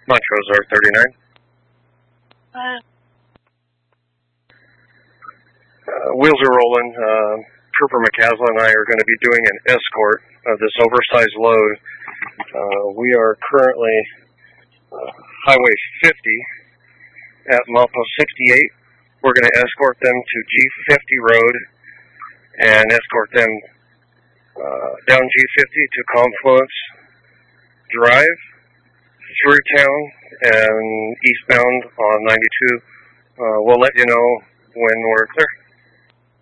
Montrose R39. Wheels are rolling. Trooper McCaslin and I are going to be doing an escort of this oversized load. We are currently Highway 50 at milepost 68. We're going to escort them to G50 Road and escort them down G50 to Confluence Drive, through town, and eastbound on 92. We'll let you know when we're clear.